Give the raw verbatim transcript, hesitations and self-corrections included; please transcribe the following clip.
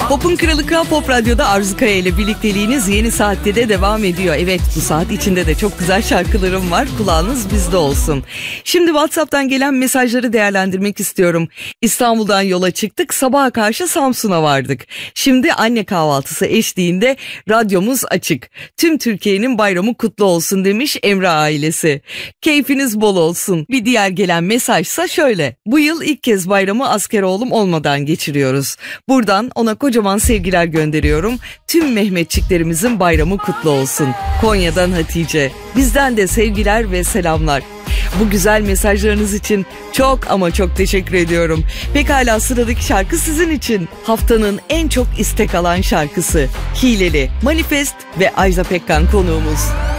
Pop'un Kralı Kral Pop Radyo'da Arzu Kaya ile birlikteliğiniz yeni saatte de devam ediyor. Evet, bu saat içinde de çok güzel şarkılarım var. Kulağınız bizde olsun. Şimdi WhatsApp'tan gelen mesajları değerlendirmek istiyorum. İstanbul'dan yola çıktık. Sabaha karşı Samsun'a vardık. Şimdi anne kahvaltısı eşliğinde radyomuz açık. Tüm Türkiye'nin bayramı kutlu olsun demiş Emre ailesi. Keyfiniz bol olsun. Bir diğer gelen mesajsa şöyle. Bu yıl ilk kez bayramı asker oğlum olmadan geçiriyoruz. Buradan ona kocaman sevgiler gönderiyorum. Tüm Mehmetçiklerimizin bayramı kutlu olsun. Konya'dan Hatice. Bizden de sevgiler ve selamlar. Bu güzel mesajlarınız için çok ama çok teşekkür ediyorum. Pekala, sıradaki şarkı sizin için. Haftanın en çok istek alan şarkısı Hileli, Manifest ve Ajda Pekkan konuğumuz.